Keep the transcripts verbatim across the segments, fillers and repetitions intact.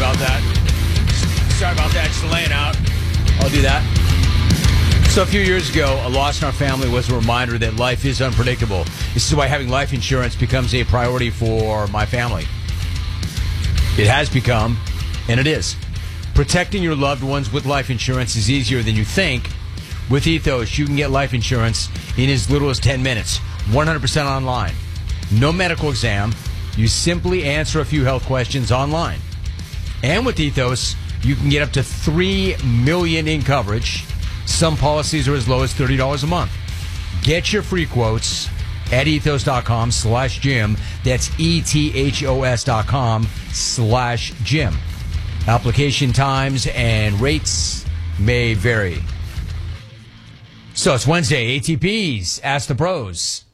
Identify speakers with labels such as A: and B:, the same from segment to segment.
A: about that. Sorry about that. Just laying out. I'll do that. So a few years ago, a loss in our family was a reminder that life is unpredictable. This is why having life insurance becomes a priority for my family. It has become, and it is. Protecting your loved ones with life insurance is easier than you think. With Ethos, you can get life insurance in as little as ten minutes, one hundred percent online. No medical exam. You simply answer a few health questions online. And with Ethos, you can get up to three million dollars in coverage. Some policies are as low as thirty dollars a month. Get your free quotes at ethos.com slash Jim. That's E-T-H-O-S dot com slash Jim. Application times and rates may vary. So it's Wednesday, A T Ps, Ask the Pros.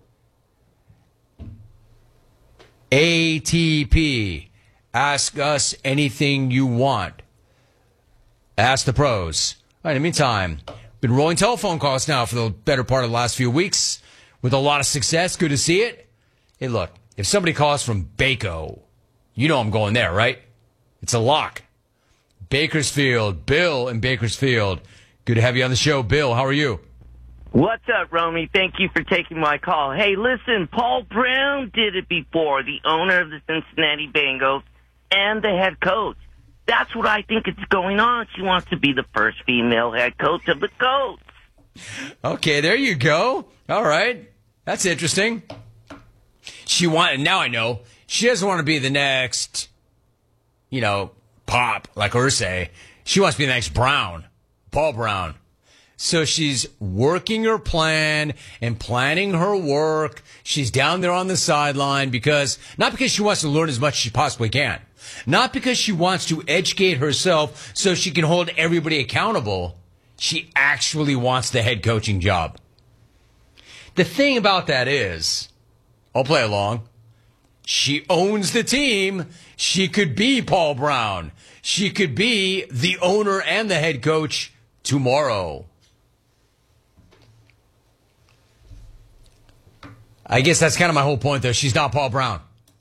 A: A T P, ask us anything you want. Ask the Pros. All right, in the meantime, been rolling telephone calls now for the better part of the last few weeks with a lot of success. Good to see it. Hey, look, if somebody calls from Baco, you know I'm going there, right? It's a lock. Bakersfield, Bill in Bakersfield. Good to have you on the show. Bill, how are you?
B: What's up, Romy? Thank you for taking my call. Hey, listen, Paul Brown did it before, the owner of the Cincinnati Bengals and the head coach. That's what I think is going on. She wants to be the first female head coach of the Colts.
A: Okay, there you go. All right. That's interesting. She want, now I know. She doesn't want to be the next, you know, Pop, like Irsay. She wants to be the next Brown, Paul Brown. So she's working her plan and planning her work. She's down there on the sideline because, not because she wants to learn as much as she possibly can. Not because she wants to educate herself so she can hold everybody accountable. She actually wants the head coaching job. The thing about that is, I'll play along. She owns the team. She could be Paul Brown. She could be the owner and the head coach tomorrow. I guess that's kind of my whole point, though. She's not Paul Brown.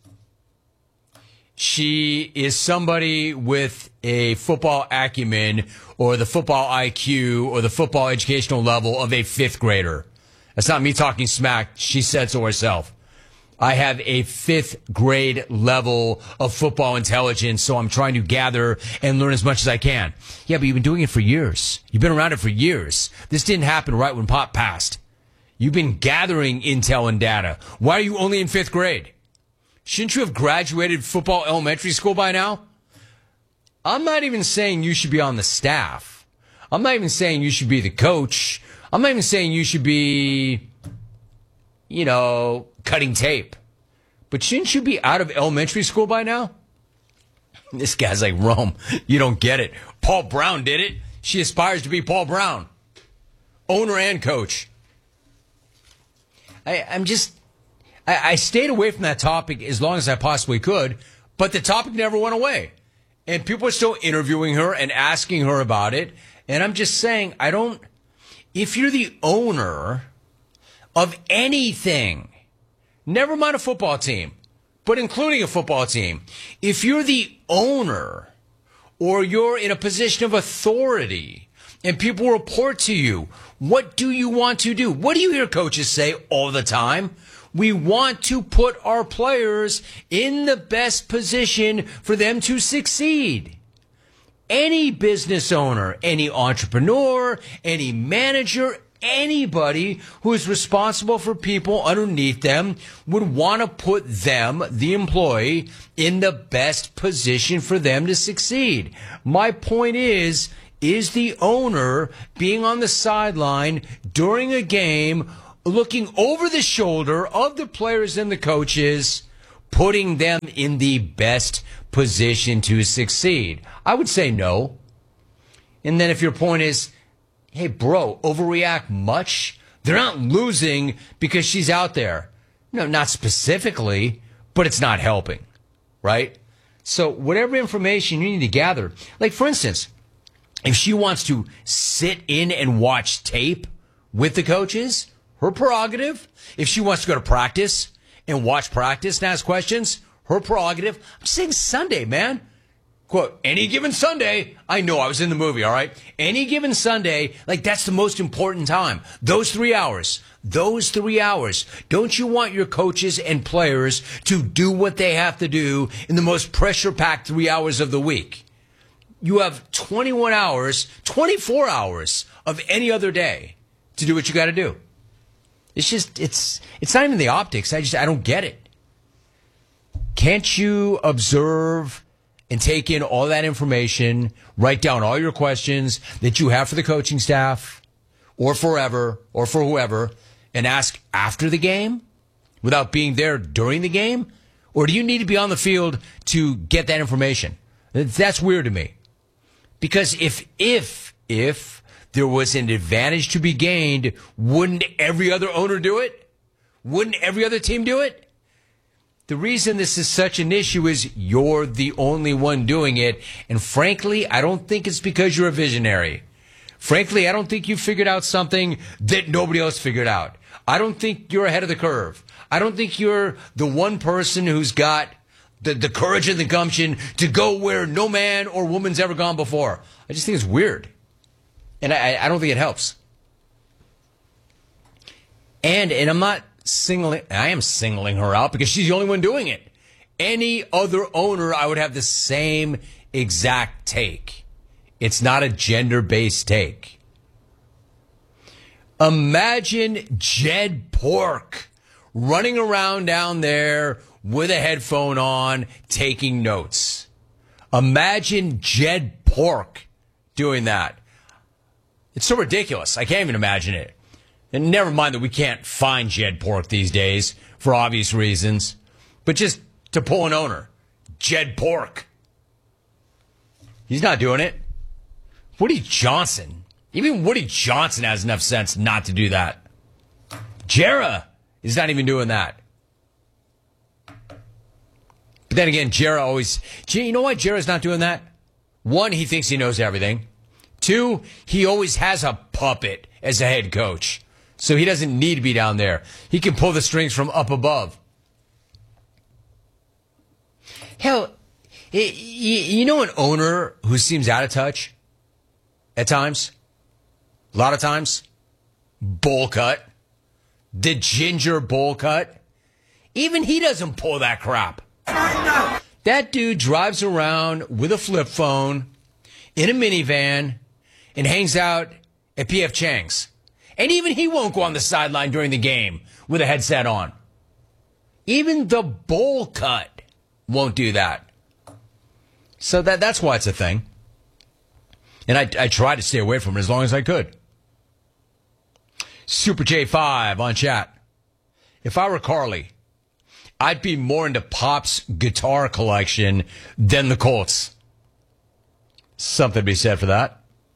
A: She is somebody with a football acumen or the football I Q or the football educational level of a fifth grader. That's not me talking smack. She said so herself. I have a fifth grade level of football intelligence, so I'm trying to gather and learn as much as I can. Yeah, but you've been doing it for years. You've been around it for years. This didn't happen right when Pop passed. You've been gathering intel and data. Why are you only in fifth grade? Shouldn't you have graduated football elementary school by now? I'm not even saying you should be on the staff. I'm not even saying you should be the coach. I'm not even saying you should be, you know, cutting tape. But shouldn't you be out of elementary school by now? This guy's like, Rome, you don't get it. Paul Brown did it. She aspires to be Paul Brown. Owner and coach. I, I'm just, I, I stayed away from that topic as long as I possibly could, but the topic never went away. And people are still interviewing her and asking her about it. And I'm just saying, I don't, if you're the owner of anything, never mind a football team, but including a football team, if you're the owner or you're in a position of authority and people report to you, what do you want to do? What do you hear coaches say all the time? We want to put our players in the best position for them to succeed. Any business owner, any entrepreneur, any manager, anybody who is responsible for people underneath them would want to put them, the employee, in the best position for them to succeed. My point is, is the owner being on the sideline during a game, looking over the shoulder of the players and the coaches, putting them in the best position to succeed? I would say no. And then if your point is, hey, bro, overreact much? They're not losing because she's out there. No, not specifically, but it's not helping, right? So whatever information you need to gather, like for instance, if she wants to sit in and watch tape with the coaches, her prerogative. If she wants to go to practice and watch practice and ask questions, her prerogative. I'm saying Sunday, man. Quote, any given Sunday, I know I was in the movie, all right? Any given Sunday, like that's the most important time. Those three hours, those three hours. Don't you want your coaches and players to do what they have to do in the most pressure-packed three hours of the week? You have twenty-one hours, twenty-four hours of any other day to do what you got to do. It's just, it's, it's not even the optics. I just, I don't get it. Can't you observe and take in all that information, write down all your questions that you have for the coaching staff or forever or for whoever, and ask after the game without being there during the game? Or do you need to be on the field to get that information? That's weird to me. Because if, if, if there was an advantage to be gained, wouldn't every other owner do it? Wouldn't every other team do it? The reason this is such an issue is you're the only one doing it. And frankly, I don't think it's because you're a visionary. Frankly, I don't think you figured out something that nobody else figured out. I don't think you're ahead of the curve. I don't think you're the one person who's got the, the courage and the gumption to go where no man or woman's ever gone before. I just think it's weird. And I, I don't think it helps. And, and I'm not singling, I am singling her out because she's the only one doing it. Any other owner, I would have the same exact take. It's not a gender-based take. Imagine Jed Pork running around down there with a headphone on, taking notes. Imagine Jed Pork doing that. It's so ridiculous. I can't even imagine it. And never mind that we can't find Jed Pork these days for obvious reasons. But just to pull an owner, Jed Pork. He's not doing it. Woody Johnson. Even Woody Johnson has enough sense not to do that. Jarrah is not even doing that. But then again, Jarrah always... You know why Jarrah's not doing that? One, he thinks he knows everything. Two, he always has a puppet as a head coach. So he doesn't need to be down there. He can pull the strings from up above. Hell, you know an owner who seems out of touch at times? A lot of times? Bowl cut. The ginger bowl cut. Even he doesn't pull that crap. That dude drives around with a flip phone in a minivan and hangs out at P F Chang's. And even he won't go on the sideline during the game with a headset on. Even the bowl cut won't do that. So that that's why it's a thing. And I, I tried to stay away from it as long as I could. Super J five on chat. If I were Carly, I'd be more into Pop's guitar collection than the Colts. Something to be said for that.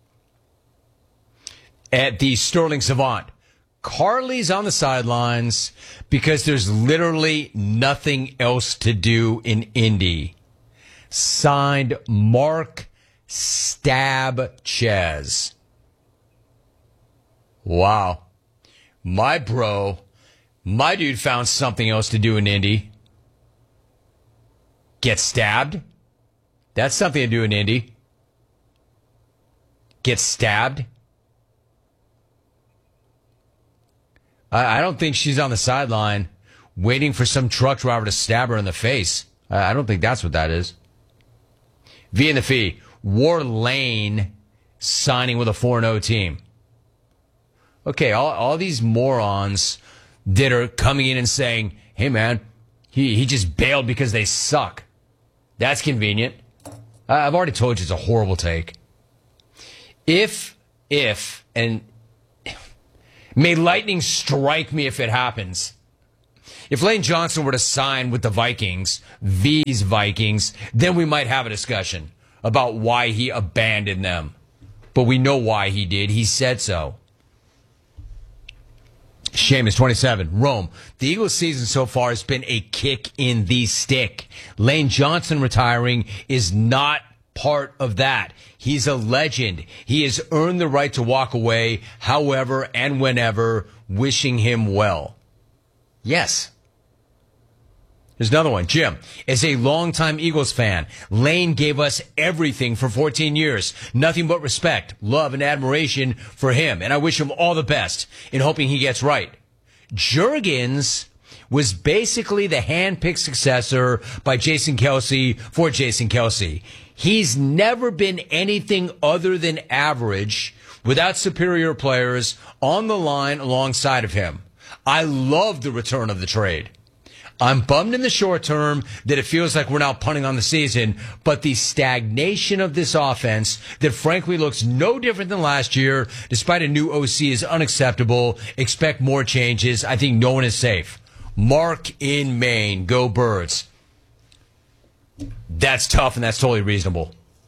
A: At the Sterling Savant, Carly's on the sidelines because there's literally nothing else to do in Indy. Signed, Mark Stab Chez. Wow. My bro, my dude found something else to do in Indy. Get stabbed? That's something to do in Indy. Get stabbed? I don't think she's on the sideline waiting for some truck driver to stab her in the face. I don't think that's what that is. V in the fee. War Lane signing with a four and oh team. Okay, all, all these morons that are coming in and saying, hey, man, he, he just bailed because they suck. That's convenient. I've already told you it's a horrible take. If, if, and... may lightning strike me if it happens. If Lane Johnson were to sign with the Vikings, these Vikings, then we might have a discussion about why he abandoned them. But we know why he did. He said so. Seamus, twenty-seven, Rome. The Eagles' season so far has been a kick in the stick. Lane Johnson retiring is not part of that. He's a legend. He has earned the right to walk away however and whenever, wishing him well. Yes. Here's another one. Jim, as a longtime Eagles fan, Lane gave us everything for fourteen years. Nothing but respect, love, and admiration for him. And I wish him all the best in hoping he gets right. Juergens was basically the hand-picked successor by Jason Kelce for Jason Kelce. He's never been anything other than average without superior players on the line alongside of him. I love the return of the trade. I'm bummed in the short term that it feels like we're now punting on the season, but the stagnation of this offense that frankly looks no different than last year, despite a new O C, is unacceptable. Expect more changes. I think no one is safe. Mark in Maine. Go Birds. That's tough, and that's totally reasonable.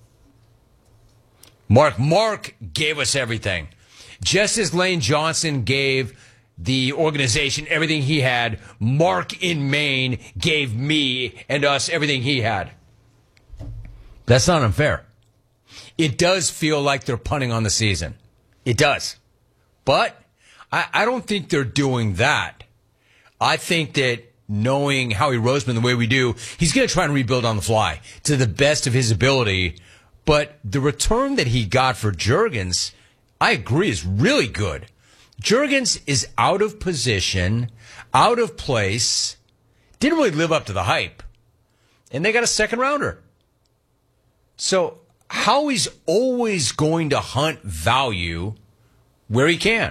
A: Mark, Mark gave us everything. Just as Lane Johnson gave the organization everything he had, Mark in Maine gave me and us everything he had. That's not unfair. It does feel like they're punting on the season. It does. But I, I don't think they're doing that. I think that knowing Howie Roseman the way we do, he's going to try and rebuild on the fly to the best of his ability. But the return that he got for Juergens, I agree, is really good. Juergens is out of position, out of place, didn't really live up to the hype. And they got a second rounder. So Howie's always going to hunt value where he can.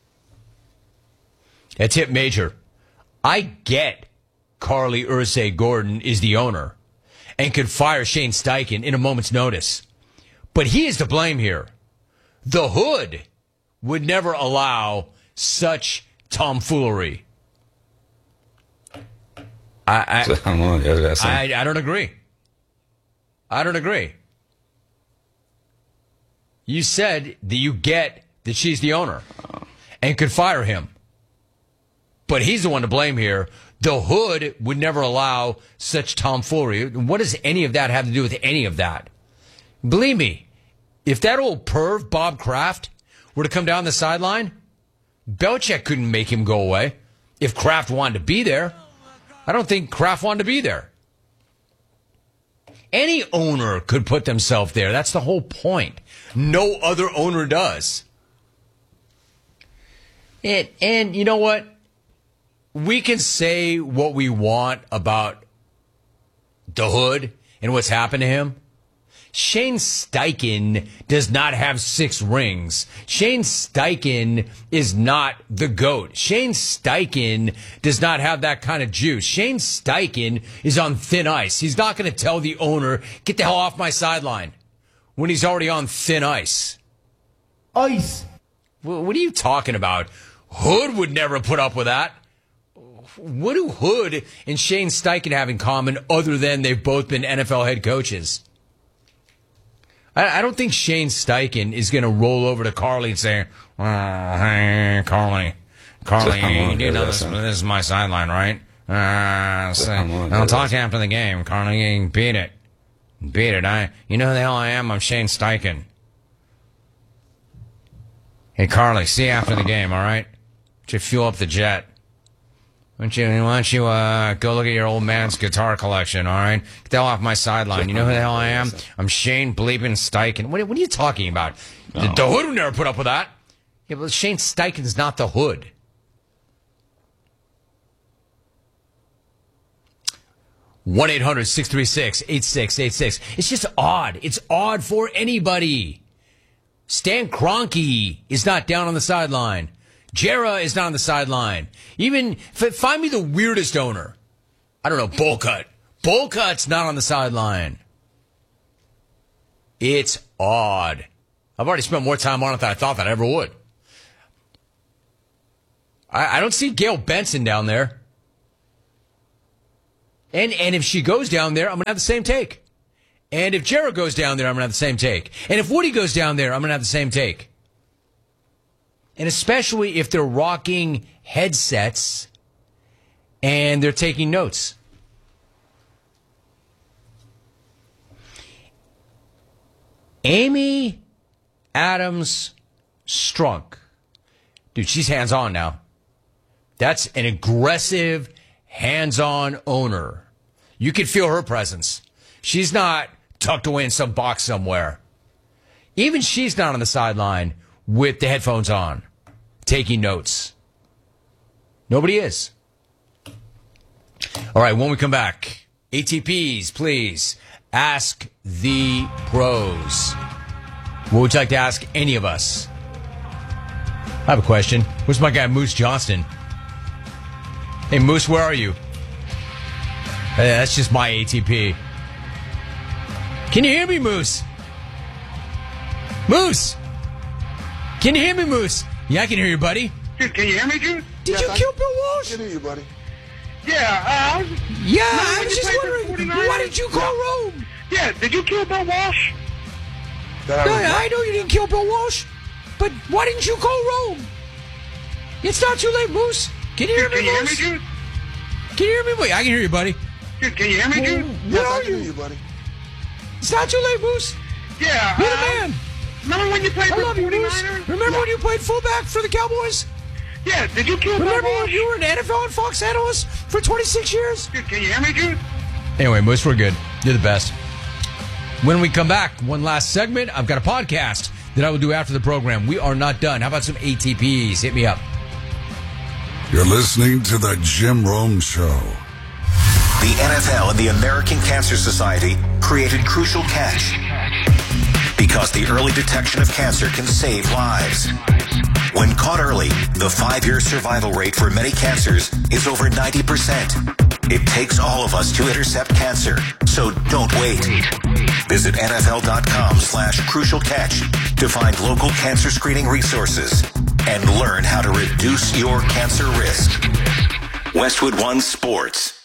A: That's Hit Major. I get Carly Ursay-Gordon is the owner and could fire Shane Steichen in a moment's notice. But he is to blame here. The hood would never allow such tomfoolery. I I, I, I don't agree. I don't agree. You said that you get that she's the owner and could fire him. But he's the one to blame here. The hood would never allow such tomfoolery. What does any of that have to do with any of that? Believe me, if that old perv, Bob Kraft, were to come down the sideline, Belichick couldn't make him go away. If Kraft wanted to be there, I don't think Kraft wanted to be there. Any owner could put themselves there. That's the whole point. No other owner does. And, and you know what? We can say what we want about the hood and what's happened to him. Shane Steichen does not have six rings. Shane Steichen is not the GOAT. Shane Steichen does not have that kind of juice. Shane Steichen is on thin ice. He's not going to tell the owner, get the hell off my sideline, when he's already on thin ice. Ice. What are you talking about? Hood would never put up with that. What do Hood and Shane Steichen have in common other than they've both been N F L head coaches? I don't think Shane Steichen is going to roll over to Carly and say, oh, hey, Carly, Carly, you know this, this is my sideline, right? Uh, so, I'll talk after the game. Carly, beat it. Beat it. I, you know who the hell I am? I'm Shane Steichen. Hey, Carly, see you after the game, all right? Why don't you fuel up the jet? Why don't you, why don't you uh, go look at your old man's guitar collection, all right? Get the hell off my sideline. You know who the hell I am? I'm Shane bleeping Steichen. What, what are you talking about? No. The, the hood would never put up with that. Yeah, but Shane Steichen's not the hood. one eight hundred six three six eight six eight six. It's just odd. It's odd for anybody. Stan Kroenke is not down on the sideline. Jera is not on the sideline. Even, find me the weirdest owner. I don't know, Bolcut. Bolcut's not on the sideline. It's odd. I've already spent more time on it than I thought that I ever would. I, I don't see Gail Benson down there. And and if she goes down there, I'm going to have the same take. And if Jera goes down there, I'm going to have the same take. And if Woody goes down there, I'm going to have the same take. And especially if they're rocking headsets and they're taking notes. Amy Adams Strunk. Dude, she's hands-on now. That's an aggressive, hands-on owner. You can feel her presence. She's not tucked away in some box somewhere. Even she's not on the sideline with the headphones on, taking notes. Nobody is. All right, when we come back, A T Ps, please, ask the pros. What would you like to ask any of us? I have a question. Where's my guy, Moose Johnston? Hey, Moose, where are you? Hey, that's just my A T P. Can you hear me, Moose? Moose! Can you hear me, Moose? Yeah, I can hear you, buddy.
C: Dude, can you hear me, dude?
A: Did
C: yes,
A: you
C: I
A: kill Bill Walsh?
C: I can hear you, buddy. Yeah, uh, I was...
A: Yeah,
C: no,
A: I was just wondering, why did you call
C: yeah.
A: Rome?
C: Yeah, did you kill Bill Walsh?
A: No, I know you didn't kill Bill Walsh, but why didn't you call Rome? It's not too late, Moose. Can you hear
C: dude,
A: me,
C: can
A: Moose?
C: you hear me, dude?
A: Can you hear me? Wait, I can hear you, buddy.
C: Dude, can you hear me, dude?
A: Where
C: yes,
A: are
C: I can
A: you?
C: hear you, buddy.
A: It's not too late, Moose.
C: Yeah,
A: You're
C: uh,
A: the man.
C: Remember when you played
A: I
C: for
A: love
C: the
A: you, Moose.
C: forty-niners?
A: Remember
C: yeah.
A: when you played fullback for the Cowboys?
C: Yeah, did you kill Bill
A: Remember
C: Walsh?
A: when you were an N F L and Fox analyst for twenty-six years?
C: Dude, can you hear me, dude?
A: Anyway, Moose, we're good. You're the best. When we come back, one last segment. I've got a podcast that I will do after the program. We are not done. How about some A T Ps? Hit me up.
D: You're listening to the Jim Rome Show.
E: The N F L and the American Cancer Society created Crucial Catch because the early detection of cancer can save lives. When caught early, the five-year survival rate for many cancers is over ninety percent. It takes all of us to intercept cancer, so don't wait. Visit nfl.com slash crucial catch to find local cancer screening resources and learn how to reduce your cancer risk. Westwood One Sports.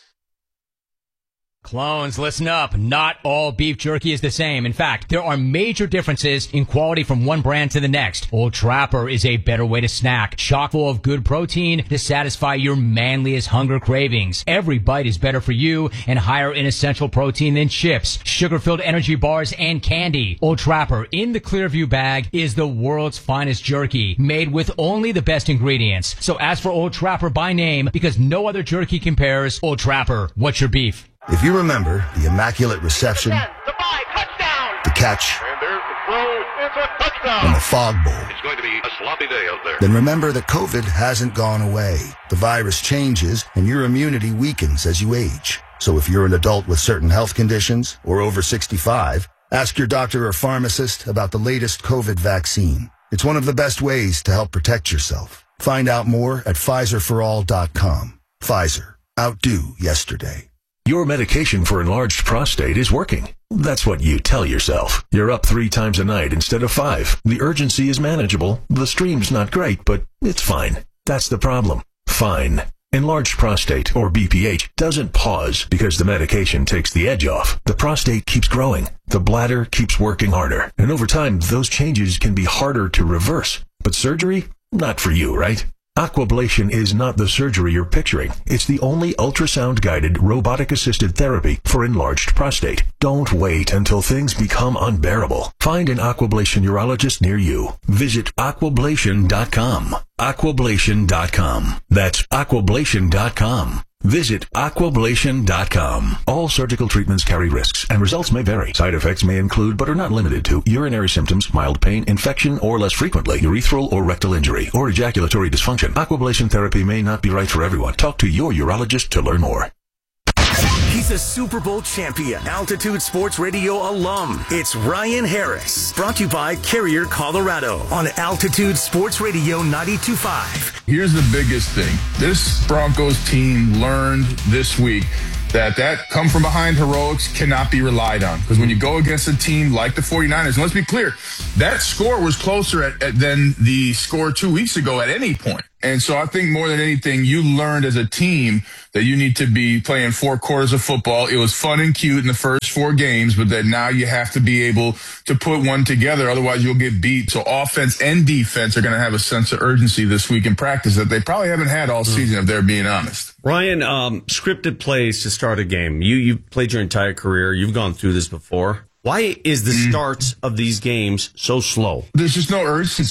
F: Clones, listen up. Not all beef jerky is the same. In fact, there are major differences in quality from one brand to the next. Old Trapper is a better way to snack, chock full of good protein to satisfy your manliest hunger cravings. Every bite is better for you and higher in essential protein than chips, sugar-filled energy bars, and candy. Old Trapper in the Clearview bag is the world's finest jerky, made with only the best ingredients. So ask for Old Trapper by name because no other jerky compares. Old Trapper, what's your beef?
G: If you remember the immaculate reception,
C: The five, touchdown!
G: the catch,
C: And there's the throw. It's a touchdown!
G: and the fog bowl,
H: It's going to be a sloppy day out there.
G: then remember that COVID hasn't gone away. The virus changes and your immunity weakens as you age. So if you're an adult with certain health conditions or over sixty-five, ask your doctor or pharmacist about the latest COVID vaccine. It's one of the best ways to help protect yourself. Find out more at Pfizer for all dot com. Pfizer. Outdo yesterday.
I: Your medication for enlarged prostate is working. That's what you tell yourself. You're up three times a night instead of five. The urgency is manageable. The stream's not great, but it's fine. That's the problem. Fine. Enlarged prostate, or B P H, doesn't pause because the medication takes the edge off. The prostate keeps growing. The bladder keeps working harder. And over time, those changes can be harder to reverse. But surgery? Not for you, right? Aquablation is not the surgery you're picturing. It's the only ultrasound-guided, robotic-assisted therapy for enlarged prostate. Don't wait until things become unbearable. Find an Aquablation urologist near you. Visit aquablation dot com. aquablation dot com. That's aquablation dot com. Visit aquablation dot com. All surgical treatments carry risks, and results may vary. Side effects may include, but are not limited to, urinary symptoms, mild pain, infection, or less frequently, urethral or rectal injury, or ejaculatory dysfunction. Aquablation therapy may not be right for everyone. Talk to your urologist to learn more.
J: He's a Super Bowl champion, Altitude Sports Radio alum. It's Ryan Harris, brought to you by Carrier, Colorado, on Altitude Sports Radio ninety-two point five.
K: Here's the biggest thing. This Broncos team learned this week that that come from behind heroics cannot be relied on. Because when you go against a team like the forty-niners, and let's be clear, that score was closer at, at, than the score two weeks ago at any point. And so I think more than anything, you learned as a team that you need to be playing four quarters of football. It was fun and cute in the first four games, but that now you have to be able to put one together. Otherwise, you'll get beat. So offense and defense are going to have a sense of urgency this week in practice that they probably haven't had all season, if they're being honest.
L: Ryan, um, scripted plays to start a game. You you played your entire career. You've gone through this before. Why is the mm. start of these games so slow?
K: There's just no urgency.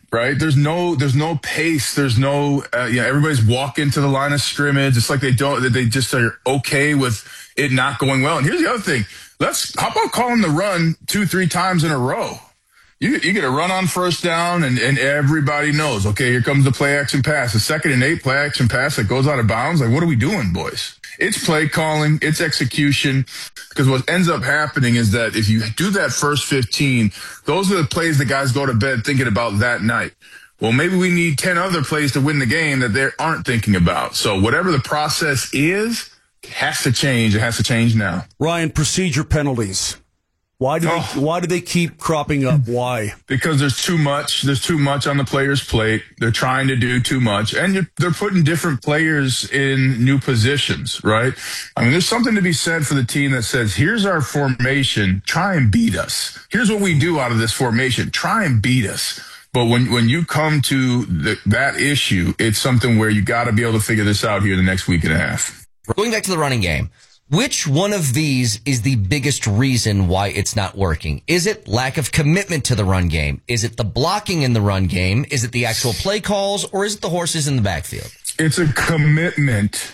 K: right? There's no, there's no pace. There's no, uh, you know, everybody's walking to the line of scrimmage. It's like they don't, that they just are okay with it not going well. And here's the other thing. Let's, how about calling the run two, three times in a row? You, you get a run on first down and, and everybody knows, okay, here comes the play action pass. The second and eight play action pass that goes out of bounds. Like, what are we doing, boys? It's play calling, it's execution. Because what ends up happening is that if you do that first fifteen, those are the plays the guys go to bed thinking about that night. Well, maybe we need ten other plays to win the game that they aren't thinking about. So whatever the process is, has to change. It has to change now.
M: Ryan, procedure penalties. Why do
K: oh.
M: they, why do they keep cropping up? Why?
K: Because there's too much. There's too much on the player's plate. They're trying to do too much, and you're, they're putting different players in new positions, right? I mean, there's something to be said for the team that says, "Here's our formation. Try and beat us. Here's what we do out of this formation. Try and beat us." But when when you come to the, that issue, it's something where you got to be able to figure this out here in the next week and a half.
N: Going back to the running game. Which one of these is the biggest reason why it's not working? Is it lack of commitment to the run game? Is it the blocking in the run game? Is it the actual play calls? Or is it the horses in the backfield?
K: It's a commitment.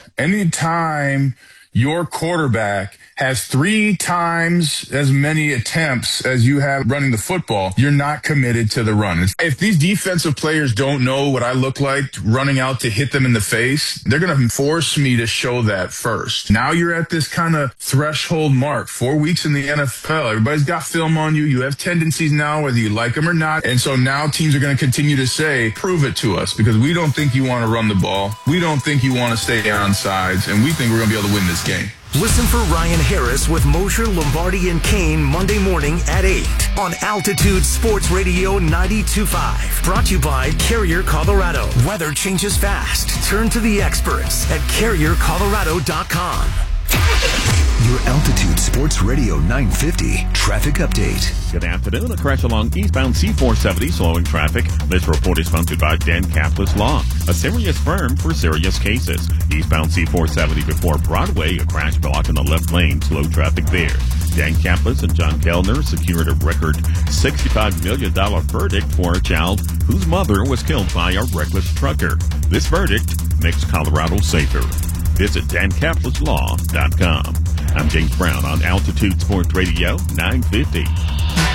K: Anytime your quarterback has three times as many attempts as you have running the football, you're not committed to the run. If these defensive players don't know what I look like running out to hit them in the face, they're going to force me to show that first. Now you're at this kind of threshold mark, four weeks in the N F L. Everybody's got film on you. You have tendencies now, whether you like them or not. And so now teams are going to continue to say, prove it to us, because we don't think you want to run the ball. We don't think you want to stay on sides, and we think we're going to be able to win this game.
J: Listen for Ryan Harris with Mosher, Lombardi, and Kane Monday morning at eight on Altitude Sports Radio ninety-two point five. Brought to you by Carrier, Colorado. Weather changes fast. Turn to the experts at carrier colorado dot com.
O: Your Altitude Sports Radio nine fifty traffic update.
P: Good afternoon. A crash along eastbound C four seventy slowing traffic. This report is sponsored by Dan Kaplis Law, a serious firm for serious cases. Eastbound C four seventy before Broadway, a crash block in the left lane, slow traffic there. Dan Kaplis and John Kellner secured a record sixty-five million dollars verdict for a child whose mother was killed by a reckless trucker. This verdict makes Colorado safer. Visit dan kaplis law dot com. I'm James Brown on Altitude Sports Radio nine fifty.